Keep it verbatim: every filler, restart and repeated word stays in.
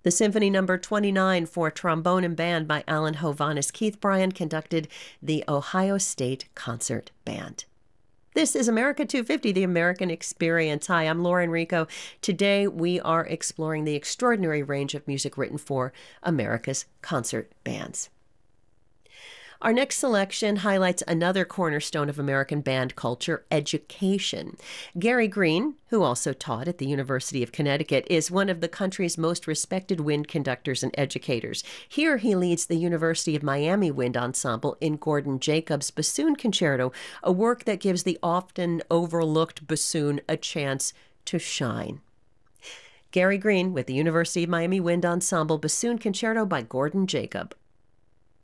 The Symphony Number twenty-nine for trombone and band by Alan Hovhaness. Keith Bryan conducted the Ohio State Concert Band. This is America two fifty, the American Experience. Hi, I'm Lauren Rico. Today we are exploring the extraordinary range of music written for America's concert bands. Our next selection highlights another cornerstone of American band culture, education. Gary Green, who also taught at the University of Connecticut, is one of the country's most respected wind conductors and educators. Here he leads the University of Miami Wind Ensemble in Gordon Jacobs' Bassoon Concerto, a work that gives the often overlooked bassoon a chance to shine. Gary Green with the University of Miami Wind Ensemble, Bassoon Concerto by Gordon Jacob.